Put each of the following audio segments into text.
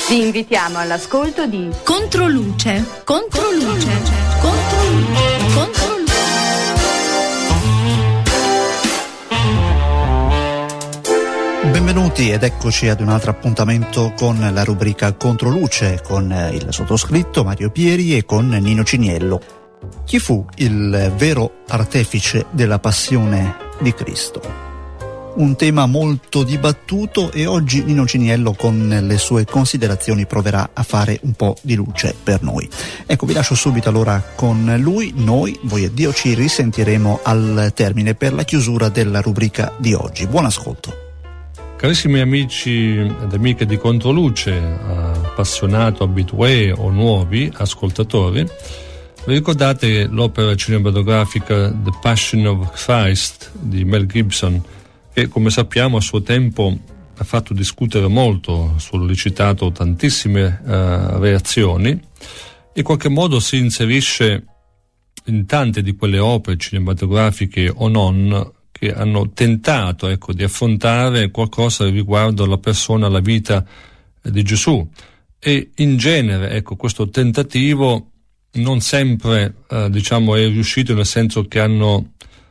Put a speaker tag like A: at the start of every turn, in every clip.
A: Vi invitiamo all'ascolto di
B: Controluce.
C: Benvenuti ed eccoci ad un altro appuntamento con la rubrica Controluce con il sottoscritto Mario Pieri e con Nino Ciniello. Chi fu il vero artefice della passione di Cristo? Un tema molto dibattuto e oggi Nino Ciniello con le sue considerazioni proverà a fare un po' di luce per noi. Ecco, vi lascio subito allora con lui. Noi, voi e Dio, ci risentiremo al termine per la chiusura della rubrica di oggi. Buon ascolto.
D: Carissimi amici ed amiche di Controluce, appassionato, abitué o nuovi ascoltatori, vi ricordate l'opera cinematografica The Passion of Christ di Mel Gibson, che come sappiamo a suo tempo ha fatto discutere molto, ha sollecitato tantissime reazioni e in qualche modo si inserisce in tante di quelle opere cinematografiche o non che hanno tentato di affrontare qualcosa riguardo alla persona, alla vita di Gesù, e in genere questo tentativo non sempre è riuscito, nel senso che hanno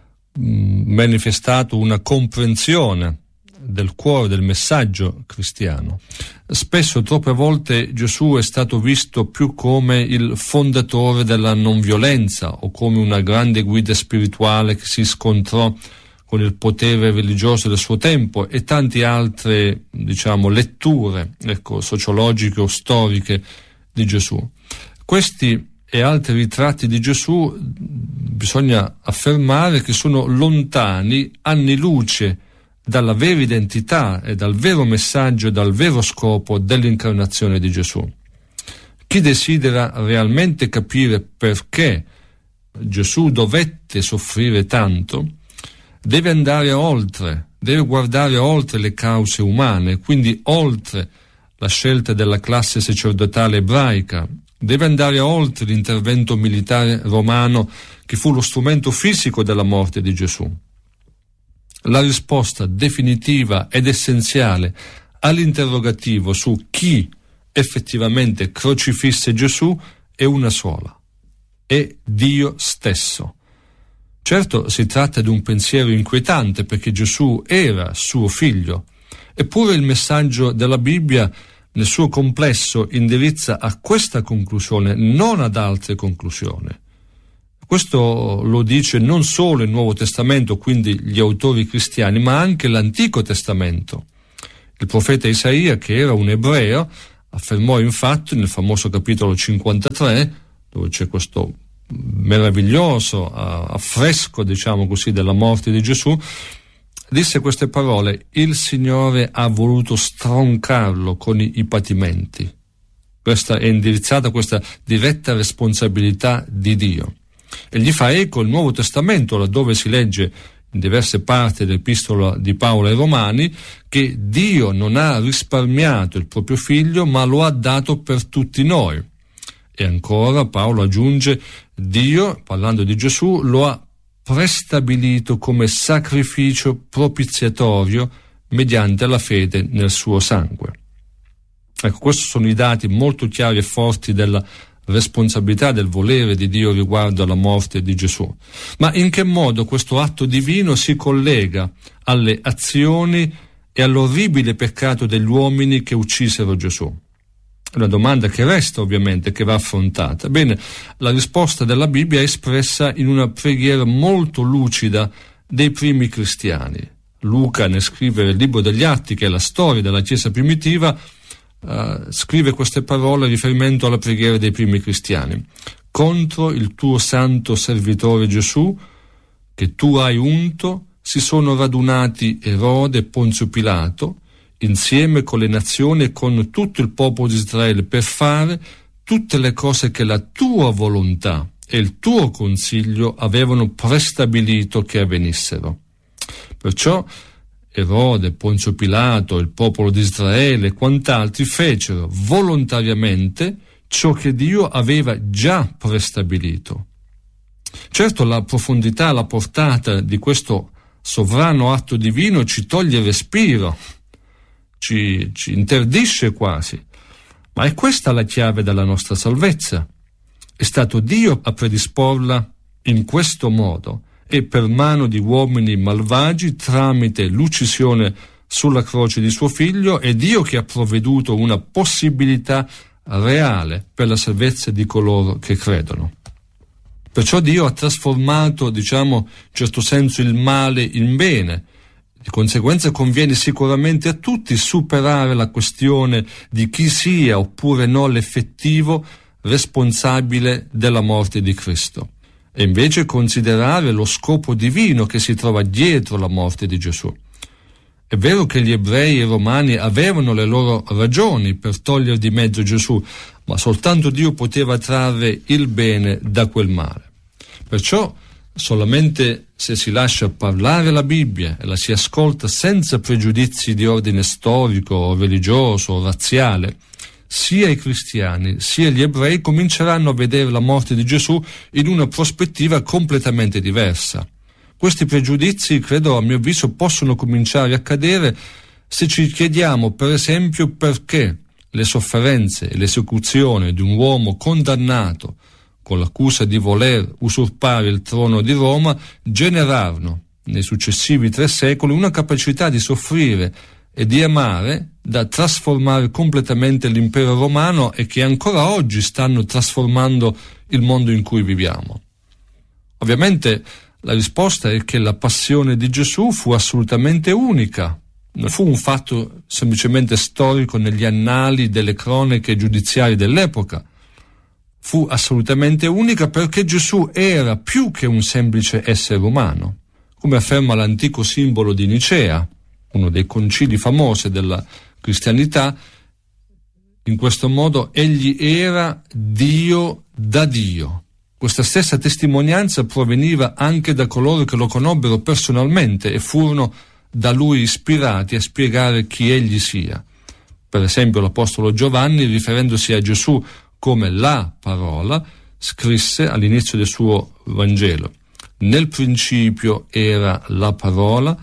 D: manifestato una comprensione del cuore del messaggio cristiano. Spesso, troppe volte, Gesù è stato visto più come il fondatore della non violenza o come una grande guida spirituale che si scontrò con il potere religioso del suo tempo e tante altre letture sociologiche o storiche di Gesù. Questi e altri ritratti di Gesù bisogna affermare che sono lontani anni luce dalla vera identità e dal vero messaggio e dal vero scopo dell'incarnazione di Gesù. Chi desidera realmente capire perché Gesù dovette soffrire tanto deve andare oltre, deve guardare oltre le cause umane, quindi oltre la scelta della classe sacerdotale ebraica, deve andare oltre l'intervento militare romano che fu lo strumento fisico della morte di Gesù. La risposta definitiva ed essenziale all'interrogativo su chi effettivamente crocifisse Gesù è una sola: è Dio stesso. Certo, si tratta di un pensiero inquietante perché Gesù era suo figlio, eppure il messaggio della Bibbia nel suo complesso indirizza a questa conclusione, non ad altre conclusioni. Questo lo dice non solo il Nuovo Testamento, quindi gli autori cristiani, ma anche l'Antico Testamento. Il profeta Isaia, che era un ebreo, affermò infatti nel famoso capitolo 53, dove c'è questo meraviglioso affresco, della morte di Gesù, disse queste parole: il Signore ha voluto stroncarlo con i patimenti. Questa è indirizzata, questa diretta responsabilità di Dio. E gli fa eco il Nuovo Testamento, laddove si legge in diverse parti dell'Epistola di Paolo ai Romani che Dio non ha risparmiato il proprio figlio, ma lo ha dato per tutti noi. E ancora Paolo aggiunge: Dio, parlando di Gesù, lo ha prestabilito come sacrificio propiziatorio mediante la fede nel suo sangue. Questi sono i dati molto chiari e forti della responsabilità del volere di Dio riguardo alla morte di Gesù. Ma in che modo questo atto divino si collega alle azioni e all'orribile peccato degli uomini che uccisero Gesù? Una domanda che resta, ovviamente, che va affrontata. Bene, la risposta della Bibbia è espressa in una preghiera molto lucida dei primi cristiani. Luca, nel scrivere il libro degli Atti, che è la storia della Chiesa primitiva, scrive queste parole a riferimento alla preghiera dei primi cristiani. Contro il tuo santo servitore Gesù, che tu hai unto, si sono radunati Erode e Ponzio Pilato, insieme con le nazioni e con tutto il popolo di Israele, per fare tutte le cose che la tua volontà e il tuo consiglio avevano prestabilito che avvenissero. Perciò Erode, Ponzio Pilato, il popolo di Israele e quant'altri fecero volontariamente ciò che Dio aveva già prestabilito. Certo, la profondità, la portata di questo sovrano atto divino ci toglie respiro, ci interdisce quasi, Ma è questa la chiave della nostra salvezza. È stato Dio a predisporla in questo modo e per mano di uomini malvagi tramite l'uccisione sulla croce di suo figlio. È Dio che ha provveduto una possibilità reale per la salvezza di coloro che credono. Perciò Dio ha trasformato, in certo senso, il male in bene. Di conseguenza conviene sicuramente a tutti superare la questione di chi sia oppure no l'effettivo responsabile della morte di Cristo, e invece considerare lo scopo divino che si trova dietro la morte di Gesù. È vero che gli ebrei e i romani avevano le loro ragioni per togliere di mezzo Gesù, ma soltanto Dio poteva trarre il bene da quel male. Perciò solamente se si lascia parlare la Bibbia e la si ascolta senza pregiudizi di ordine storico, religioso o razziale, sia i cristiani sia gli ebrei cominceranno a vedere la morte di Gesù in una prospettiva completamente diversa. Questi pregiudizi, credo, a mio avviso, possono cominciare a cadere se ci chiediamo, per esempio, perché le sofferenze e l'esecuzione di un uomo condannato con l'accusa di voler usurpare il trono di Roma generarono nei successivi 3 secoli una capacità di soffrire e di amare da trasformare completamente l'impero romano e che ancora oggi stanno trasformando il mondo in cui viviamo. Ovviamente la risposta è che la passione di Gesù fu assolutamente unica. Non fu un fatto semplicemente storico negli annali delle cronache giudiziarie dell'epoca. Fu assolutamente unica perché Gesù era più che un semplice essere umano, come afferma l'antico simbolo di Nicea, uno dei concili famosi della cristianità. In questo modo egli era Dio da Dio. Questa stessa testimonianza proveniva anche da coloro che lo conobbero personalmente e furono da lui ispirati a spiegare chi egli sia. Per esempio l'apostolo Giovanni, riferendosi a Gesù come la parola, scrisse all'inizio del suo Vangelo: nel principio era la parola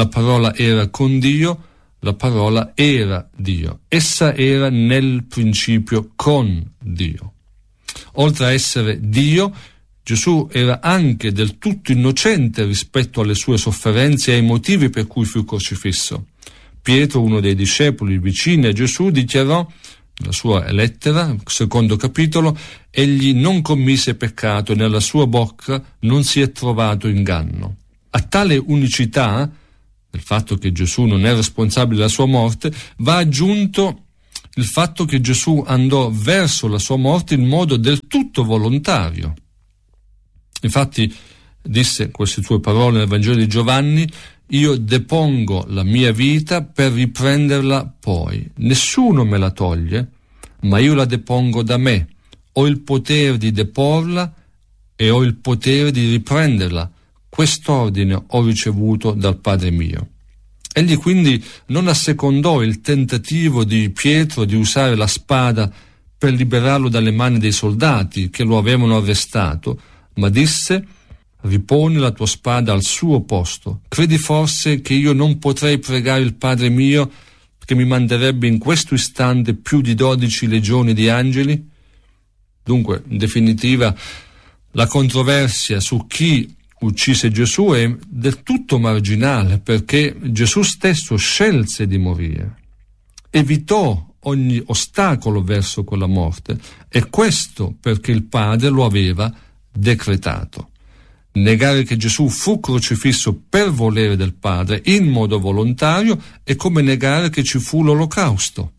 D: era con Dio, la parola era Dio. Essa era nel principio con Dio. Oltre a essere Dio, Gesù era anche del tutto innocente rispetto alle sue sofferenze e ai motivi per cui fu crocifisso. Pietro, uno dei discepoli vicini a Gesù, dichiarò nella sua lettera, secondo capitolo: egli non commise peccato e nella sua bocca non si è trovato inganno. A tale unicità, del fatto che Gesù non è responsabile della sua morte, va aggiunto il fatto che Gesù andò verso la sua morte in modo del tutto volontario. Infatti disse queste sue parole nel Vangelo di Giovanni: io depongo la mia vita per riprenderla poi. Nessuno me la toglie, ma io la depongo da me. Ho il potere di deporla e ho il potere di riprenderla. Quest'ordine ho ricevuto dal Padre mio. Egli quindi non assecondò il tentativo di Pietro di usare la spada per liberarlo dalle mani dei soldati che lo avevano arrestato, ma disse: riponi la tua spada al suo posto. Credi forse che io non potrei pregare il Padre mio che mi manderebbe in questo istante più di 12 legioni di angeli? Dunque, in definitiva, la controversia su chi uccise Gesù è del tutto marginale, perché Gesù stesso scelse di morire, evitò ogni ostacolo verso quella morte, e questo perché il Padre lo aveva decretato. Negare che Gesù fu crocifisso per volere del Padre in modo volontario è come negare che ci fu l'Olocausto.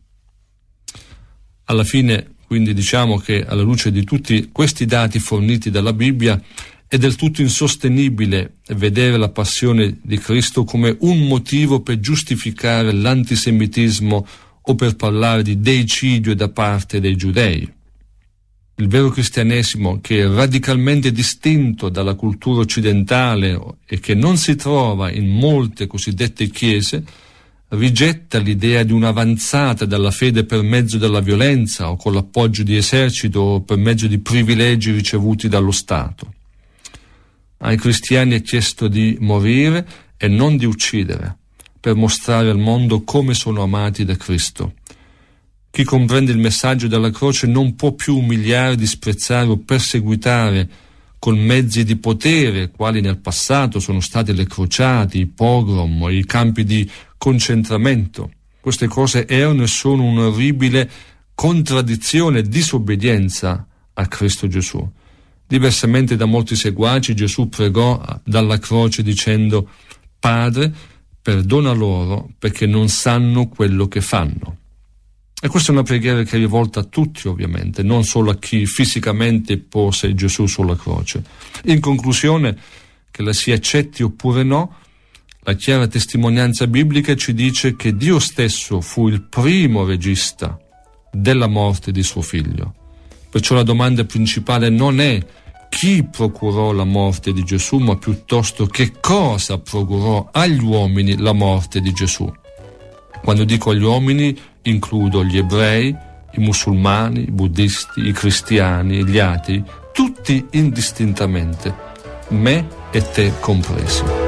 D: Alla fine, quindi, diciamo che alla luce di tutti questi dati forniti dalla Bibbia è del tutto insostenibile vedere la passione di Cristo come un motivo per giustificare l'antisemitismo o per parlare di deicidio da parte dei giudei. Il vero cristianesimo, che è radicalmente distinto dalla cultura occidentale e che non si trova in molte cosiddette chiese, rigetta l'idea di un'avanzata della fede per mezzo della violenza o con l'appoggio di esercito o per mezzo di privilegi ricevuti dallo Stato. Ai cristiani è chiesto di morire e non di uccidere, per mostrare al mondo come sono amati da Cristo. Chi comprende il messaggio della croce non può più umiliare, disprezzare o perseguitare con mezzi di potere, quali nel passato sono stati le crociate, i pogrom o i campi di concentramento. Queste cose erano e sono un'orribile contraddizione e disobbedienza a Cristo Gesù. Diversamente da molti seguaci, Gesù pregò dalla croce dicendo: Padre, perdona loro perché non sanno quello che fanno. E questa è una preghiera che è rivolta a tutti, ovviamente, non solo a chi fisicamente pose Gesù sulla croce. In conclusione, che la si accetti oppure no, la chiara testimonianza biblica ci dice che Dio stesso fu il primo regista della morte di suo figlio. Perciò la domanda principale non è chi procurò la morte di Gesù, ma piuttosto che cosa procurò agli uomini la morte di Gesù. Quando dico agli uomini, includo gli ebrei, i musulmani, i buddisti, i cristiani, gli atei, tutti indistintamente, me e te compresi.